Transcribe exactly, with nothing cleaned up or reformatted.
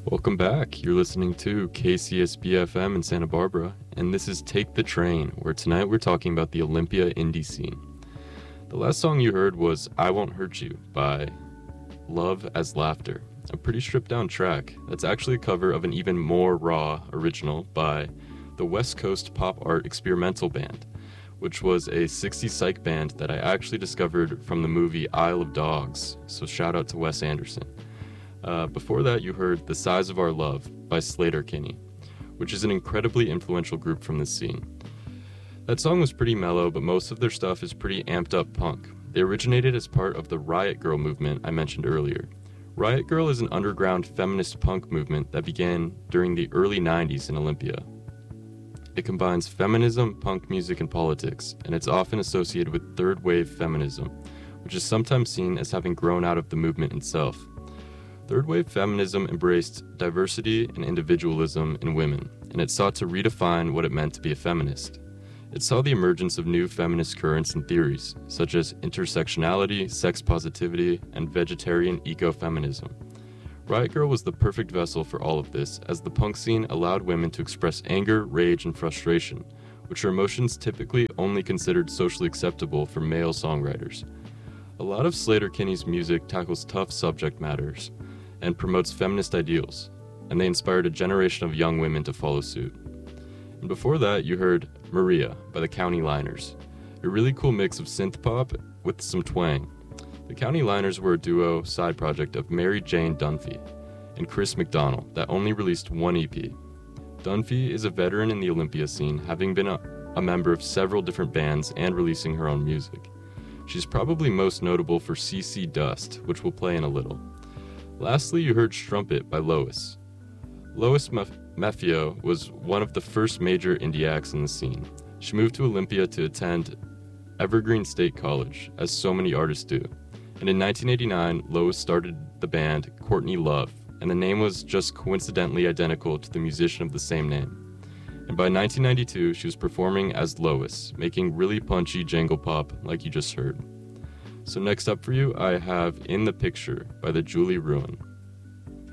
Welcome back. You're listening to K C S B F M in Santa Barbara, and this is Take the Train, where tonight we're talking about the Olympia indie scene. The last song you heard was I Won't Hurt You by Love as Laughter, a pretty stripped down track that's actually a cover of an even more raw original by the West Coast pop art experimental band, which was a sixties psych band that I actually discovered from the movie Isle of Dogs, so shout out to Wes Anderson. Uh, before that, you heard The Size of Our Love by Sleater-Kinney, which is an incredibly influential group from this scene. That song was pretty mellow, but most of their stuff is pretty amped up punk. They originated as part of the Riot Grrrl movement I mentioned earlier. Riot Grrrl is an underground feminist punk movement that began during the early nineties in Olympia. It combines feminism, punk music, and politics, and it's often associated with third wave feminism, which is sometimes seen as having grown out of the movement itself. Third wave feminism embraced diversity and individualism in women, and it sought to redefine what it meant to be a feminist. It saw the emergence of new feminist currents and theories, such as intersectionality, sex positivity, and vegetarian ecofeminism. Riot Grrrl was the perfect vessel for all of this, as the punk scene allowed women to express anger, rage, and frustration, which are emotions typically only considered socially acceptable for male songwriters. A lot of Sleater-Kinney's music tackles tough subject matters and promotes feminist ideals, and they inspired a generation of young women to follow suit. And before that, you heard Maria by the County Liners, a really cool mix of synth pop with some twang. The County Liners were a duo side project of Mary Jane Dunphy and Chris McDonald that only released one E P. Dunphy is a veteran in the Olympia scene, having been a, a member of several different bands and releasing her own music. She's probably most notable for C C Dust, which we'll play in a little. Lastly, you heard Strumpet by Lois. Lois Mef- Mefio was one of the first major indie acts in the scene. She moved to Olympia to attend Evergreen State College, as so many artists do. And in nineteen eighty-nine, Lois started the band Courtney Love, and the name was just coincidentally identical to the musician of the same name. And by nineteen ninety-two, she was performing as Lois, making really punchy jangle pop like you just heard. So next up for you, I have In the Picture by the Julie Ruin.